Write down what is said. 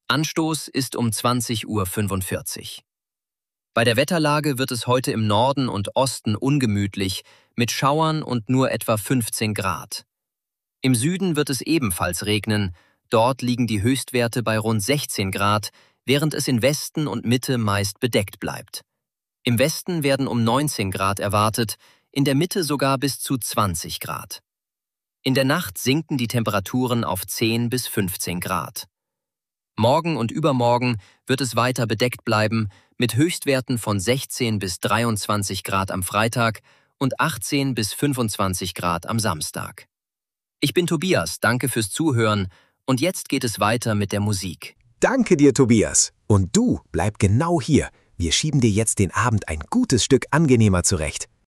Anstoß ist um 20:45 Uhr. Bei der Wetterlage wird es heute im Norden und Osten ungemütlich, mit Schauern und nur etwa 15 Grad. Im Süden wird es ebenfalls regnen, dort liegen die Höchstwerte bei rund 16 Grad, während es in Westen und Mitte meist bedeckt bleibt. Im Westen werden um 19 Grad erwartet, in der Mitte sogar bis zu 20 Grad. In der Nacht sinken die Temperaturen auf 10 bis 15 Grad. Morgen und übermorgen wird es weiter bedeckt bleiben, mit Höchstwerten von 16 bis 23 Grad am Freitag und 18 bis 25 Grad am Samstag. Ich bin Tobias, danke fürs Zuhören und jetzt geht es weiter mit der Musik. Danke dir, Tobias. Und du, bleib genau hier. Wir schieben dir jetzt den Abend ein gutes Stück angenehmer zurecht.